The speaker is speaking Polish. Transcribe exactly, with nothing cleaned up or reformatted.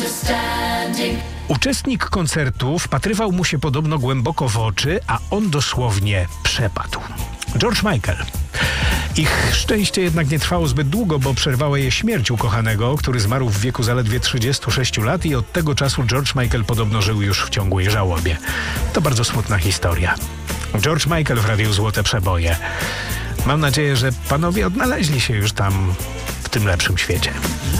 Uczestnik koncertu wpatrywał mu się podobno głęboko w oczy, a on dosłownie przepadł. George Michael. Ich szczęście jednak nie trwało zbyt długo, bo przerwała je śmierć ukochanego, który zmarł w wieku zaledwie trzydziestu sześciu lat i od tego czasu George Michael podobno żył już w ciągłej żałobie. To bardzo smutna historia. George Michael w Radiu Złote Przeboje. Mam nadzieję, że panowie odnaleźli się już tam w tym lepszym świecie.